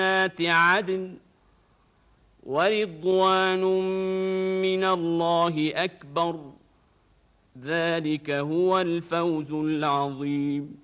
جنات عدن ورضوان من الله أكبر ذلك هو الفوز العظيم.